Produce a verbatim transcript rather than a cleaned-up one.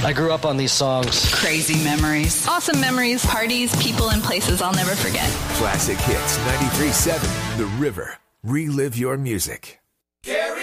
I grew up on these songs. Crazy memories. Awesome memories. Parties, people, and places I'll never forget. Classic Hits ninety-three point seven, The River. Relive your music. Gary